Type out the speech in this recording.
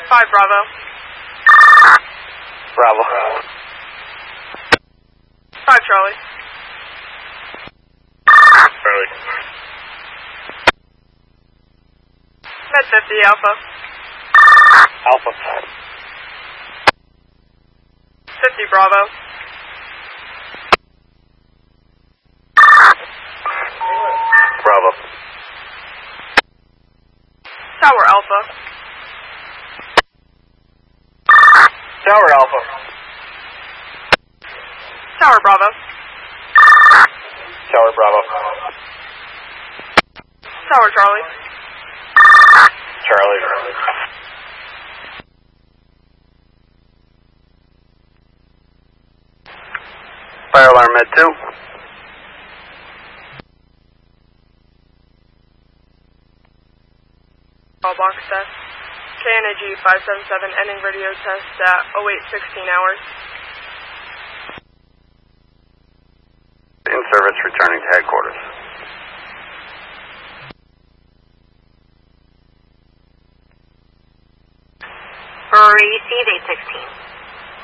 5 Bravo. Bravo. 5 Charlie. Charlie. Med 50 Alpha. Alpha. 50 Bravo. Bravo. Tower Alpha. Tower Alpha. Tower Bravo. Tower Bravo. Tower Charlie. Charlie. Fire alarm Med 2. All box test. KNAG 577 ending radio test at 0816 hours. In service returning to headquarters. Receive 816.